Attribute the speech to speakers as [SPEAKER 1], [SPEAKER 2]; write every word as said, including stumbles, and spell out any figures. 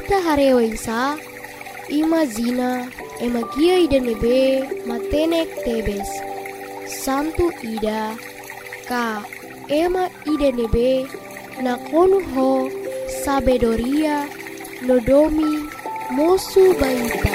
[SPEAKER 1] ita harewaisa, ima zina, ema gia ida nebe, matenek tebes. Santu ida, ka ema ida nebe, na konu ho, sabedoria, nodomi, mosu baita.